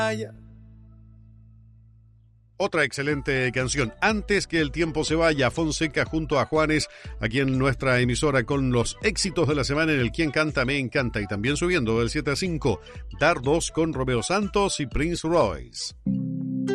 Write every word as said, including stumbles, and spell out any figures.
Otra excelente canción. Antes que el tiempo se vaya, Fonseca junto a Juanes, aquí en nuestra emisora con los éxitos de la semana en el Quién Canta Me Encanta. Y también subiendo del siete a cinco, Dardos con Romeo Santos y Prince Royce.